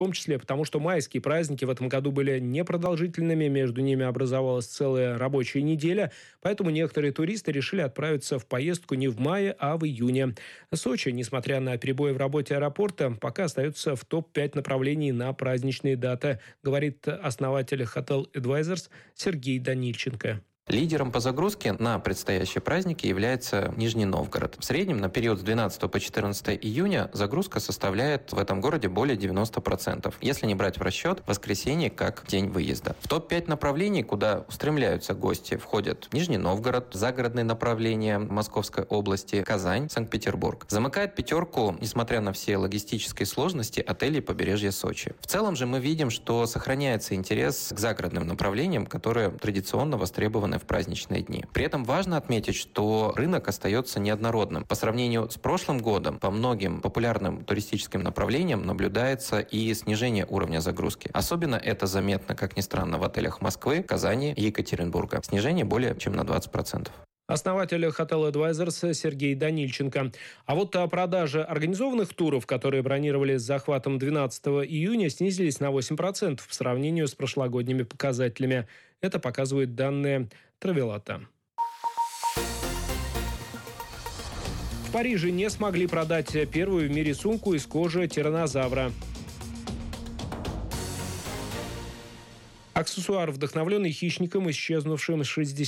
В том числе потому, что майские праздники в этом году были непродолжительными, между ними образовалась целая рабочая неделя, поэтому некоторые туристы решили отправиться в поездку не в мае, а в июне. Сочи, несмотря на перебои в работе аэропорта, пока остается в топ-5 направлений на праздничные даты, говорит основатель Hotel Advisors Сергей Данильченко. Лидером по загрузке на предстоящие праздники является Нижний Новгород. В среднем на период с 12 по 14 июня загрузка составляет в этом городе более 90%, если не брать в расчет воскресенье как день выезда. В топ-5 направлений, куда устремляются гости, входят Нижний Новгород, загородные направления Московской области, Казань, Санкт-Петербург. Замыкает пятерку, несмотря на все логистические сложности, отели побережья Сочи. В целом же мы видим, что сохраняется интерес к загородным направлениям, которые традиционно востребованы в праздничные дни. При этом важно отметить, что рынок остается неоднородным. По сравнению с прошлым годом по многим популярным туристическим направлениям наблюдается и снижение уровня загрузки. Особенно это заметно, как ни странно, в отелях Москвы, Казани и Екатеринбурга. Снижение более чем на 20%. Основатель Hotel Advisors Сергей Данильченко. А вот продажи организованных туров, которые бронировали с захватом 12 июня, снизились на 8% в сравнении с прошлогодними показателями. Это показывают данные Травелата. В Париже не смогли продать первую в мире сумку из кожи тираннозавра. Аксессуар, вдохновленный хищником, исчезнувшим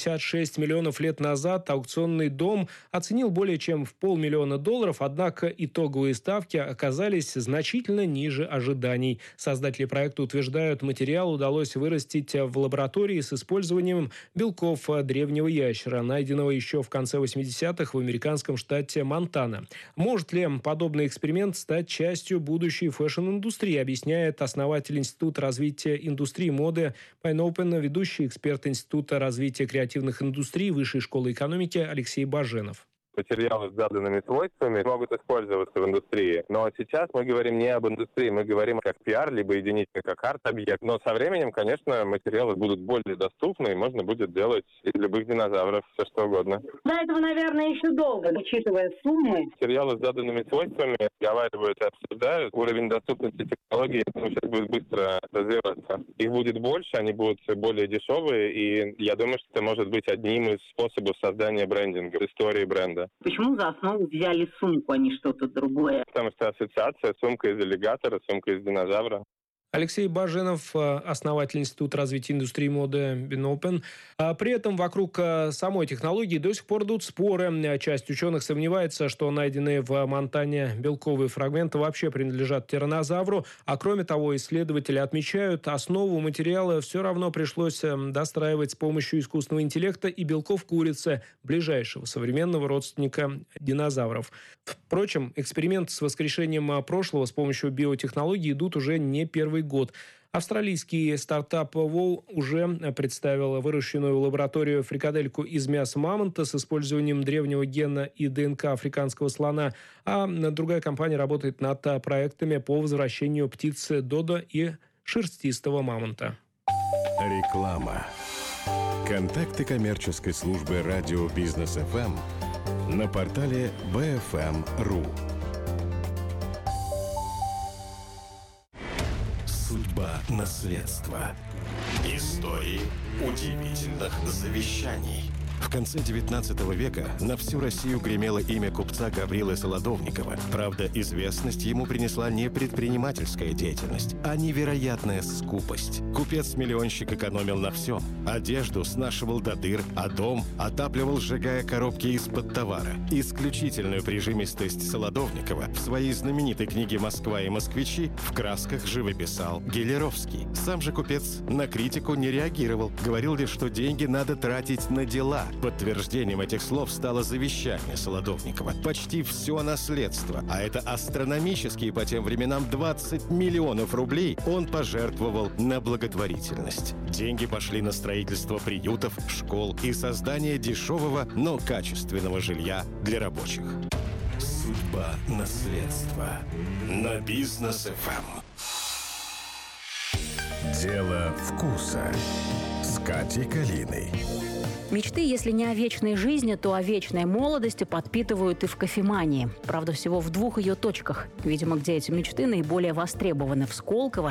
66 миллионов лет назад, аукционный дом оценил более чем в $500 000, однако итоговые ставки оказались значительно ниже ожиданий. Создатели проекта утверждают, материал удалось вырастить в лаборатории с использованием белков древнего ящера, найденного еще в конце 80-х в американском штате Монтана. Может ли подобный эксперимент стать частью будущей фэшн-индустрии, объясняет основатель Института развития индустрии моды Pineopen, ведущий эксперт Института развития креативных индустрий Высшей школы экономики Алексей Баженов. Материалы с заданными свойствами могут использоваться в индустрии. Но сейчас мы говорим не об индустрии, мы говорим как пиар, либо единица как арт-объект. Но со временем, конечно, материалы будут более доступны, и можно будет делать из любых динозавров все что угодно. До этого, наверное, еще долго, учитывая суммы. Материалы с заданными свойствами разговаривают и обсуждают. Уровень доступности технологий сейчас будет быстро развиваться. Их будет больше, они будут более дешевые, и я думаю, что это может быть одним из способов создания брендинга, истории бренда. Почему за основу взяли сумку, а не что-то другое? Потому что ассоциация сумка из аллигатора, сумка из динозавра. Алексей Баженов, основатель Института развития индустрии моды Pineopen. При этом вокруг самой технологии до сих пор идут споры. Часть ученых сомневается, что найденные в Монтане белковые фрагменты вообще принадлежат тираннозавру. А кроме того, исследователи отмечают, основу материала все равно пришлось достраивать с помощью искусственного интеллекта и белков курицы, ближайшего современного родственника динозавров. Впрочем, эксперименты с воскрешением прошлого с помощью биотехнологий идут уже не первый год. Австралийский стартап Wow уже представил выращенную в лаборатории фрикадельку из мяса мамонта с использованием древнего гена и ДНК африканского слона, а другая компания работает над проектами по возвращению птицы додо и шерстистого мамонта. Реклама. Контакты коммерческой службы радио Бизнес ФМ на портале bfm.ru. Судьба наследства. Истории удивительных завещаний. В конце XIX века на всю Россию гремело имя купца Гаврилы Солодовникова. Правда, известность ему принесла не предпринимательская деятельность, а невероятная скупость. Купец-миллионщик экономил на всем. Одежду снашивал до дыр, а дом отапливал, сжигая коробки из-под товара. Исключительную прижимистость Солодовникова в своей знаменитой книге «Москва и москвичи» в красках живописал Гелеровский. Сам же купец на критику не реагировал, говорил лишь, что деньги надо тратить на дела. Подтверждением этих слов стало завещание Солодовникова. Почти все наследство, а это астрономические по тем временам 20 миллионов рублей, он пожертвовал на благотворительность. Деньги пошли на строительство приютов, школ и создание дешевого, но качественного жилья для рабочих. Судьба наследства на Бизнес ФМ. Дело вкуса с Катей Калиной. Мечты, если не о вечной жизни, то о вечной молодости подпитывают и в кофемании. Правда, всего в 2 ее точках. Видимо, где эти мечты наиболее востребованы – в Сколково